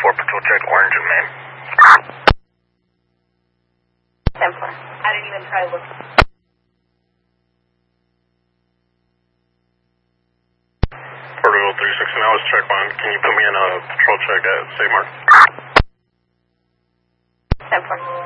patrol check orange and Main. 10-4. I didn't even try to look. Portugal 360, now it's check one. Can you put me in a patrol check at St. Mark? 10-4.